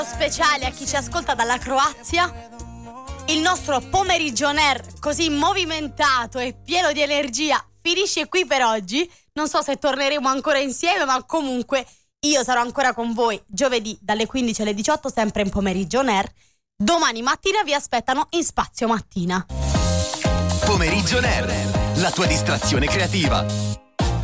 Speciale a chi ci ascolta dalla Croazia. Il nostro pomeriggio on air, così movimentato e pieno di energia, finisce qui per oggi. Non so se torneremo ancora insieme, ma comunque io sarò ancora con voi giovedì dalle 15 alle 18, sempre in pomeriggio on air. Domani mattina vi aspettano in Spazio Mattina. Pomeriggio on air, la tua distrazione creativa.